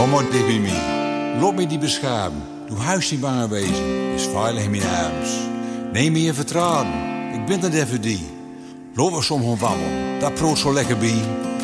Kom maar dicht bij mij. Loop me die beschamen. Doe huis niet bang wezen. Is veilig in mijn arms. Neem me je vertrouwen. Ik ben er even die. Loop we soms gewoon wandelen. Dat proot zo lekker bij.